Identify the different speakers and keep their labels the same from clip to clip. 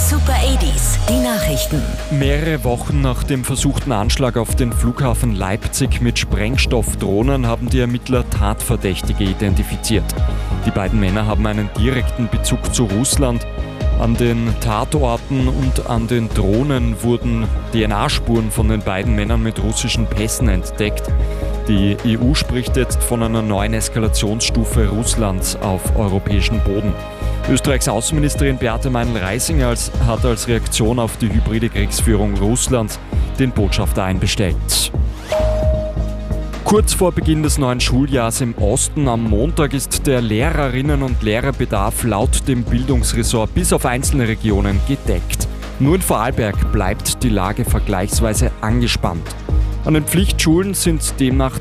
Speaker 1: Super 80s, die Nachrichten.
Speaker 2: Mehrere Wochen nach dem versuchten Anschlag auf den Flughafen Leipzig mit Sprengstoffdrohnen haben die Ermittler Tatverdächtige identifiziert. Die beiden Männer haben einen direkten Bezug zu Russland. An den Tatorten und an den Drohnen wurden DNA-Spuren von den beiden Männern mit russischen Pässen entdeckt. Die EU spricht jetzt von einer neuen Eskalationsstufe Russlands auf europäischem Boden. Österreichs Außenministerin Beate Meindl-Reisinger hat als Reaktion auf die hybride Kriegsführung Russlands den Botschafter einbestellt. Kurz vor Beginn des neuen Schuljahrs im Osten am Montag ist der Lehrerinnen- und Lehrerbedarf laut dem Bildungsressort bis auf einzelne Regionen gedeckt. Nur in Vorarlberg bleibt die Lage vergleichsweise angespannt. An den Pflichtschulen sind demnach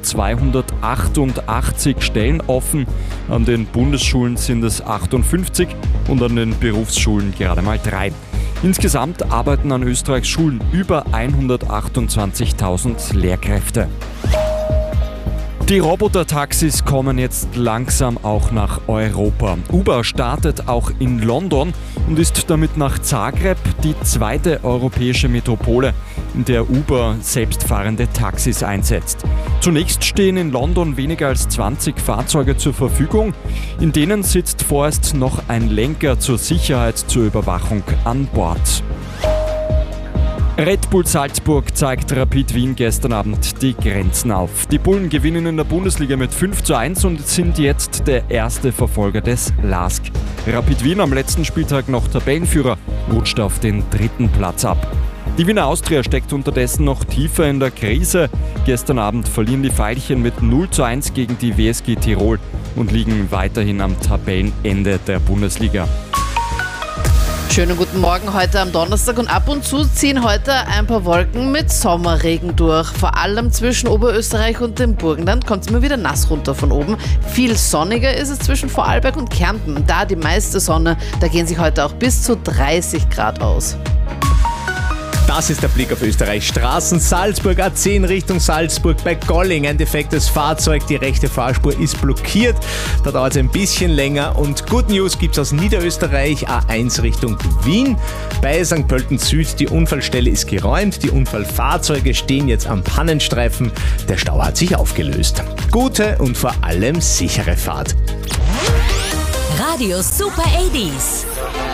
Speaker 2: 288 Stellen offen, an den Bundesschulen sind es 58 und an den Berufsschulen gerade mal 3. Insgesamt arbeiten an Österreichs Schulen über 128.000 Lehrkräfte. Die Roboter-Taxis kommen jetzt langsam auch nach Europa. Uber startet auch in London und ist damit nach Zagreb die zweite europäische Metropole, in der Uber selbstfahrende Taxis einsetzt. Zunächst stehen in London weniger als 20 Fahrzeuge zur Verfügung. In denen sitzt vorerst noch ein Lenker zur Sicherheit zur Überwachung an Bord. Red Bull Salzburg zeigt Rapid Wien gestern Abend die Grenzen auf. Die Bullen gewinnen in der Bundesliga mit 5:1 und sind jetzt der erste Verfolger des LASK. Rapid Wien am letzten Spieltag noch Tabellenführer, rutscht auf den 3. Platz ab. Die Wiener Austria steckt unterdessen noch tiefer in der Krise. Gestern Abend verlieren die Veilchen mit 0:1 gegen die WSG Tirol und liegen weiterhin am Tabellenende der Bundesliga.
Speaker 3: Schönen guten Morgen heute am Donnerstag und ab und zu ziehen heute ein paar Wolken mit Sommerregen durch. Vor allem zwischen Oberösterreich und dem Burgenland kommt es immer wieder nass runter von oben. Viel sonniger ist es zwischen Vorarlberg und Kärnten. Da die meiste Sonne, da gehen sich heute auch bis zu 30 Grad aus.
Speaker 4: Das ist der Blick auf Österreich. Straßen Salzburg A10 Richtung Salzburg bei Golling. Ein defektes Fahrzeug, die rechte Fahrspur ist blockiert. Da dauert es ein bisschen länger. Und Good News gibt es aus Niederösterreich A1 Richtung Wien. Bei St. Pölten Süd, die Unfallstelle ist geräumt. Die Unfallfahrzeuge stehen jetzt am Pannenstreifen. Der Stau hat sich aufgelöst. Gute und vor allem sichere Fahrt.
Speaker 1: Radio Super 80s.